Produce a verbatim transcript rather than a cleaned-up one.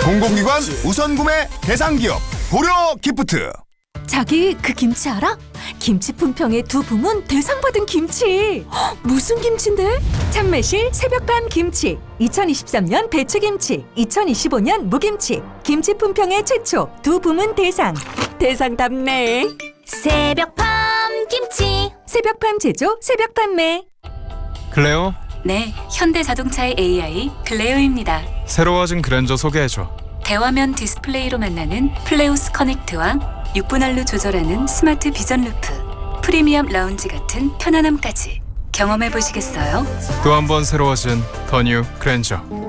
공공기관 우선 구매 대상 기업 고려 기프트. 자기 그 김치 알아? 김치 품평의 두 부문 대상 받은 김치. 헉, 무슨 김치인데? 참매실 새벽반 김치, 이천이십삼 년 배추김치, 이천이십오 년 무김치. 김치 품평의 최초 두 부문 대상. 대상답네. 새벽밤 김치. 새벽밤 제조, 새벽 판매. 클레오, 네, 현대자동차의 에이아이 클레오입니다. 새로워진 그랜저 소개해줘. 대화면 디스플레이로 만나는 플레오스 커넥트와 육 분할로 조절하는 스마트 비전 루프, 프리미엄 라운지 같은 편안함까지 경험해 보시겠어요? 또 한 번 새로워진 더 뉴 그랜저.